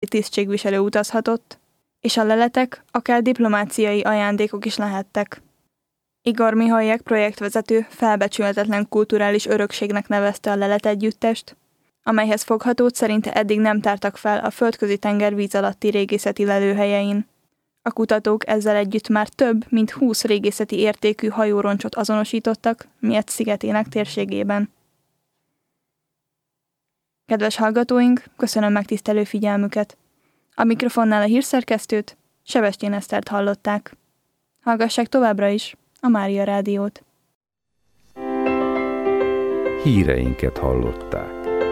tisztségviselő utazhatott, és a leletek akár diplomáciai ajándékok is lehettek. Igor Mihaljek projektvezető felbecsülhetetlen kulturális örökségnek nevezte a leletegyüttest, amelyhez foghatót szerinte eddig nem tártak fel a Földközi-tenger víz alatti régészeti lelőhelyein. A kutatók ezzel együtt már több mint 20 régészeti értékű hajóroncsot azonosítottak Miett szigetének térségében. Kedves hallgatóink, köszönöm megtisztelő figyelmüket! A mikrofonnál a hírszerkesztőt, Sebestyén Esztert hallották. Hallgassák továbbra is a Mária Rádiót. Híreinket hallották.